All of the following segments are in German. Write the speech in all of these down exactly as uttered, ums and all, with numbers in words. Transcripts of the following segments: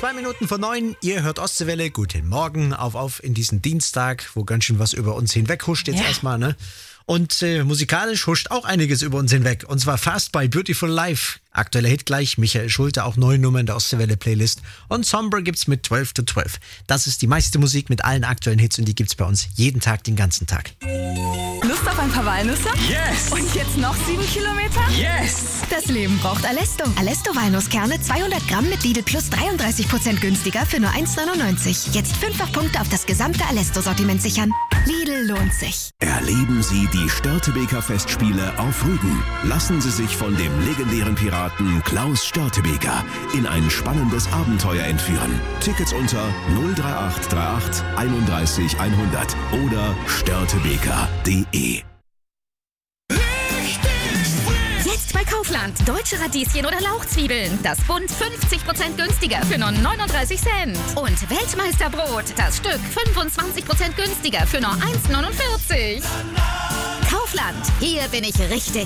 Zwei Minuten vor neun, ihr hört Ostseewelle. Guten Morgen, auf, auf in diesen Dienstag, wo ganz schön was über uns hinweg huscht jetzt ja. erstmal, ne? Und äh, musikalisch huscht auch einiges über uns hinweg. Und zwar Fast by Beautiful Life. Aktueller Hit gleich, Michael Schulte, auch neue Nummern der Ostseewelle-Playlist. Und Somber gibt's mit zwölf to zwölf. Das ist die meiste Musik mit allen aktuellen Hits und die gibt's bei uns jeden Tag, den ganzen Tag. Lust auf ein paar Walnüsse? Yes! Und jetzt noch sieben Kilometer? Yes! Das Leben braucht Alesto. Alesto Walnusskerne zweihundert Gramm mit Lidl Plus dreiunddreißig Prozent günstiger für nur eins neunundneunzig. Jetzt fünffach Punkte auf das gesamte Alesto-Sortiment sichern. Lidl lohnt sich. Erleben Sie die Störtebeker Festspiele auf Rügen. Lassen Sie sich von dem legendären Piraten Klaus Störtebeker in ein spannendes Abenteuer entführen. Tickets unter null drei acht drei acht einunddreißig hundert oder störtebeker punkt de. Jetzt bei Kaufland. Deutsche Radieschen oder Lauchzwiebeln. Das Bund fünfzig Prozent günstiger für nur neununddreißig Cent. Und Weltmeisterbrot. Das Stück fünfundzwanzig Prozent günstiger für nur eins neunundvierzig. Kaufland. Hier bin ich richtig.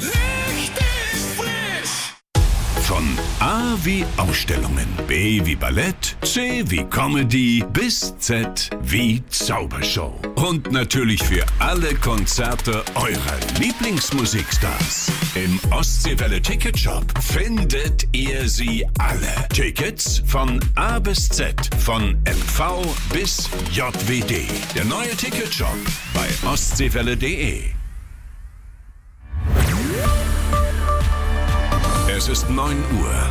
Von A wie Ausstellungen, B wie Ballett, C wie Comedy bis Z wie Zaubershow. Und natürlich für alle Konzerte eurer Lieblingsmusikstars. Im Ostseewelle Ticketshop findet ihr sie alle. Tickets von A bis Z, von M V bis J W D. Der neue Ticketshop bei ostseewelle punkt de. Es ist neun Uhr.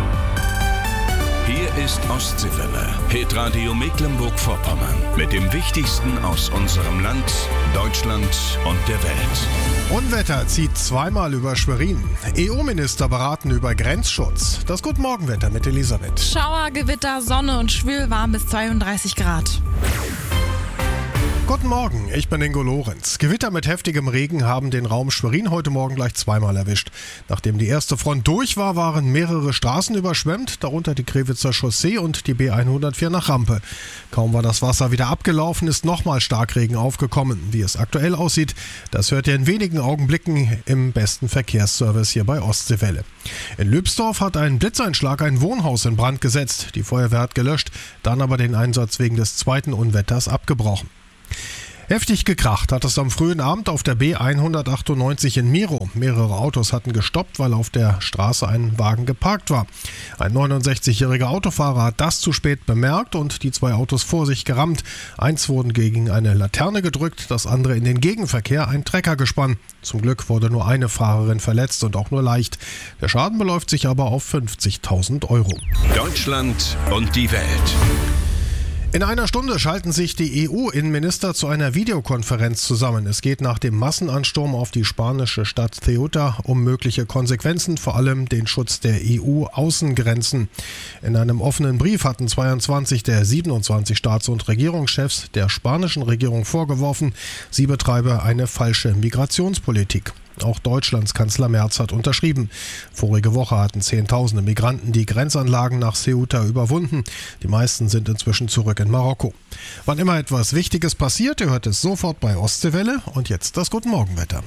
Hier ist Ostseewelle, Hitradio Mecklenburg-Vorpommern. Mit dem Wichtigsten aus unserem Land, Deutschland und der Welt. Unwetter zieht zweimal über Schwerin. E U-Minister beraten über Grenzschutz. Das Guten-Morgen-Wetter mit Elisabeth. Schauer, Gewitter, Sonne und schwülwarm bis zweiunddreißig Grad. Guten Morgen, ich bin Ingo Lorenz. Gewitter mit heftigem Regen haben den Raum Schwerin heute Morgen gleich zweimal erwischt. Nachdem die erste Front durch war, waren mehrere Straßen überschwemmt, darunter die Krewitzer Chaussee und die B hundertvier nach Rampe. Kaum war das Wasser wieder abgelaufen, ist nochmal Starkregen aufgekommen. Wie es aktuell aussieht, das hört ihr in wenigen Augenblicken im besten Verkehrsservice hier bei Ostseewelle. In Lübsdorf hat ein Blitzeinschlag ein Wohnhaus in Brand gesetzt. Die Feuerwehr hat gelöscht, dann aber den Einsatz wegen des zweiten Unwetters abgebrochen. Heftig gekracht hat es am frühen Abend auf der B hundertachtundneunzig in Miro. Mehrere Autos hatten gestoppt, weil auf der Straße ein Wagen geparkt war. Ein neunundsechzigjähriger Autofahrer hat das zu spät bemerkt und die zwei Autos vor sich gerammt. Eins wurde gegen eine Laterne gedrückt, das andere in den Gegenverkehr, ein Trecker gespannt. Zum Glück wurde nur eine Fahrerin verletzt und auch nur leicht. Der Schaden beläuft sich aber auf fünfzigtausend Euro. Deutschland und die Welt. In einer Stunde schalten sich die E U-Innenminister zu einer Videokonferenz zusammen. Es geht nach dem Massenansturm auf die spanische Stadt Ceuta um mögliche Konsequenzen, vor allem den Schutz der E U-Außengrenzen. In einem offenen Brief hatten zweiundzwanzig der siebenundzwanzig Staats- und Regierungschefs der spanischen Regierung vorgeworfen, sie betreibe eine falsche Migrationspolitik. Auch Deutschlands Kanzler Merz hat unterschrieben. Vorige Woche hatten Zehntausende Migranten die Grenzanlagen nach Ceuta überwunden. Die meisten sind inzwischen zurück in Marokko. Wann immer etwas Wichtiges passiert, ihr hört es sofort bei Ostseewelle. Und jetzt das Guten-Morgen-Wetter.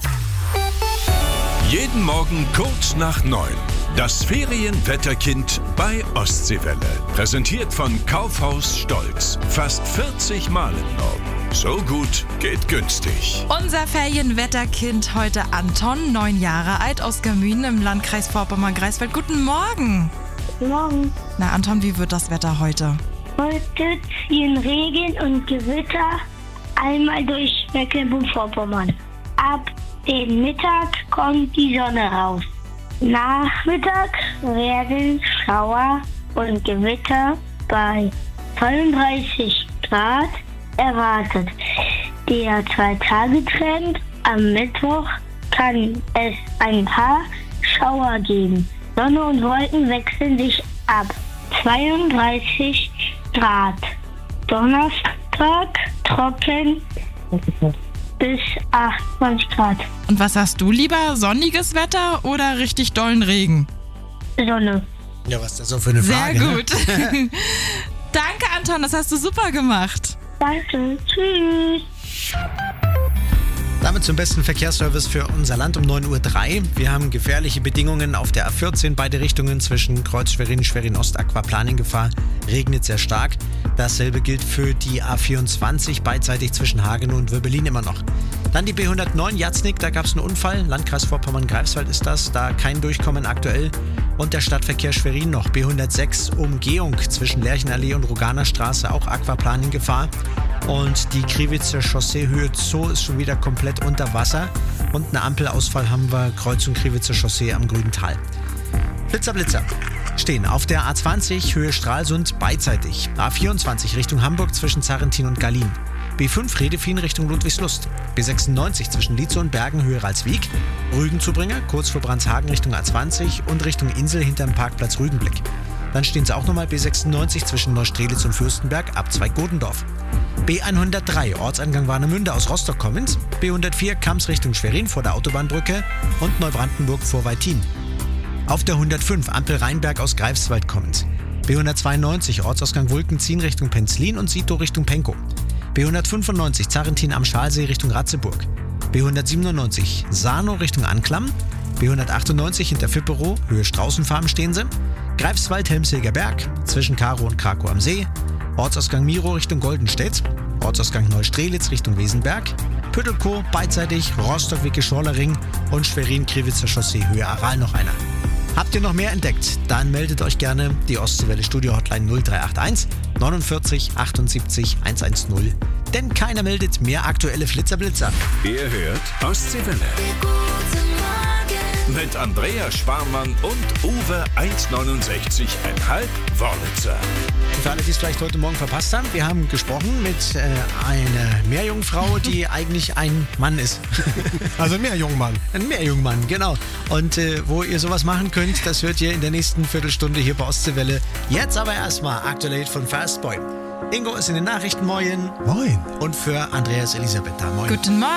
Jeden Morgen kurz nach neun. Das Ferienwetterkind bei Ostseewelle. Präsentiert von Kaufhaus Stolz. Fast vierzig Mal im Norden. So gut geht günstig. Unser Ferienwetterkind heute Anton, neun Jahre alt, aus Gamünen im Landkreis Vorpommern-Greifswald. Guten Morgen. Guten Morgen. Na Anton, wie wird das Wetter heute? Heute ziehen Regen und Gewitter einmal durch Mecklenburg-Vorpommern. Ab dem Mittag kommt die Sonne raus. Nachmittag werden Schauer und Gewitter bei zweiunddreißig Grad erwartet. Der Zwei-Tage-Trend am Mittwoch kann es ein paar Schauer geben. Sonne und Wolken wechseln sich ab. zweiunddreißig Grad. Donnerstag trocken bis achtundzwanzig Grad. Und was hast du lieber? Sonniges Wetter oder richtig dollen Regen? Sonne. Ja, was ist das so für eine Frage? Sehr gut. Ne? Danke, Anton, das hast du super gemacht. Danke. Tschüss. Damit zum besten Verkehrsservice für unser Land um neun Uhr drei. Wir haben gefährliche Bedingungen auf der A vierzehn, beide Richtungen zwischen Kreuz Schwerin, Schwerin Ost, Aquaplaning-Gefahr. Regnet sehr stark. Dasselbe gilt für die A vierundzwanzig, beidseitig zwischen Hagenow und Würbelin immer noch. Dann die B hundertneun Jatznik, da gab es einen Unfall. Landkreis Vorpommern-Greifswald ist das, da kein Durchkommen aktuell. Und der Stadtverkehr Schwerin noch. B hundertsechs Umgehung zwischen Lerchenallee und Roganer Straße, auch Aquaplaning-Gefahr. Und die Kriwitzer Chaussee Höhe Zoo ist schon wieder komplett unter Wasser. Und einen Ampelausfall haben wir, Kreuzung Kriwitzer Chaussee am Grünental. Blitzer, Blitzer. Stehen auf der A zwanzig Höhe Stralsund beidseitig. A vierundzwanzig Richtung Hamburg zwischen Zarrentin und Gallin. B fünf Redefien Richtung Ludwigslust. B sechsundneunzig zwischen Lietzow und Bergen Höhe Ralswiek. Rügenzubringer kurz vor Brandshagen Richtung A zwanzig und Richtung Insel hinterm Parkplatz Rügenblick. Dann stehen sie auch nochmal B sechsundneunzig zwischen Neustrelitz und Fürstenberg ab Zweig-Godendorf. B hundertdrei Ortseingang Warnemünde aus Rostock kommend. B hundertvier Kamms Richtung Schwerin vor der Autobahnbrücke und Neubrandenburg vor Weitin. Auf der hundertfünf Ampel Rheinberg aus Greifswald kommend. B hundertzweiundneunzig Ortsausgang Wulkenzien Richtung Penzlin und Sito Richtung Penkow. B hundertfünfundneunzig Zarrentin am Schalsee Richtung Ratzeburg. B hundertsiebenundneunzig Sarnow Richtung Anklam. B hundertachtundneunzig hinter Fipperow Höhe Straußenfarben stehen sie. Greifswald Helmshilger Berg zwischen Karow und Krakow am See. Ortsausgang Miro Richtung Goldenstedt. Ortsausgang Neustrelitz Richtung Wesenberg. Püttelkow beidseitig Rostock-Wicke-Schorlering und Schwerin-Kriwitzer Chaussee Höhe Aral noch einer. Habt ihr noch mehr entdeckt? Dann meldet euch gerne die Ostseewelle Studio Hotline null drei acht eins neunundvierzig achtundsiebzig hundertzehn. Denn keiner meldet mehr aktuelle Flitzer-Blitzer. Ihr hört Ostseewelle. Mit Andrea Sparmann und Uwe eins neunundsechzig Komma fünf Wörlitzer. Für alle, die es vielleicht heute Morgen verpasst haben, wir haben gesprochen mit äh, einer Meerjungfrau, die eigentlich ein Mann ist. Also ein Meerjungmann. Ein Meerjungmann, genau. Und äh, wo ihr sowas machen könnt, das hört ihr in der nächsten Viertelstunde hier bei Ostseewelle. Jetzt aber erstmal aktuell von Fastboy. Ingo ist in den Nachrichten. Moin. Moin. Und für Andreas Elisabeth da. Moin. Guten Morgen.